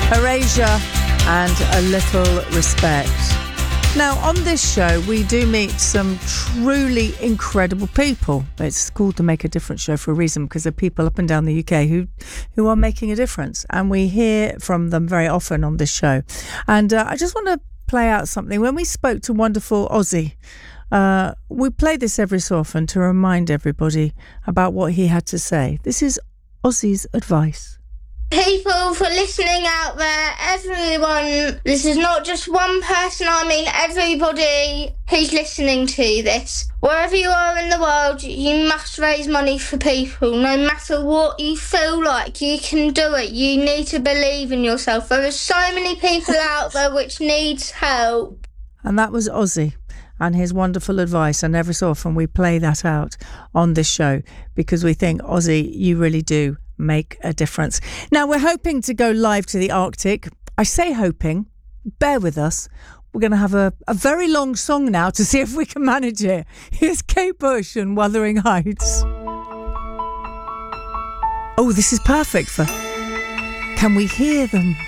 Erasure and A Little Respect. Now, on this show, we do meet some truly incredible people. It's called the Make a Difference show for a reason, because there are people up and down the UK who are making a difference. And we hear from them very often on this show. And I just want to play out something. When we spoke to wonderful Ozzy, we play this every so often to remind everybody about what he had to say. This is Ozzy's advice. People for listening out there, everyone, this is not just one person, I mean everybody who's listening to this. Wherever you are in the world, you must raise money for people. No matter what you feel like, you can do it. You need to believe in yourself. There are so many people out there which needs help. And that was Ozzy and his wonderful advice, and every so often we play that out on this show because we think, Ozzy, you really do make a difference. Now, we're hoping to go live to the Arctic. I say hoping, bear with us. We're going to have a very long song now to see if we can manage it. Here's Kate Bush and Wuthering Heights. Oh, this is perfect for Can We Hear Them?